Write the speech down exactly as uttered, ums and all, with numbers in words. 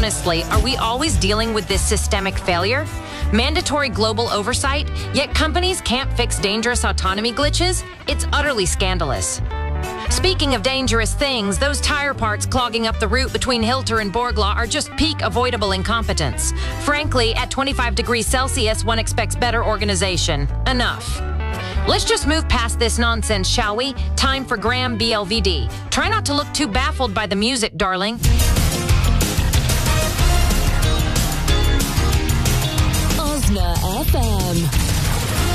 honestly, are we always dealing with this systemic failure? Mandatory global oversight, yet companies can't fix dangerous autonomy glitches? It's utterly scandalous. Speaking of dangerous things, those tire parts clogging up the route between Hilter and Borgla are just peak avoidable incompetence. Frankly, at twenty-five degrees Celsius, one expects better organization. Enough. Let's just move past this nonsense, shall we? Time for Graham B L V D. Try not to look too baffled by the music, darling. Osna F M.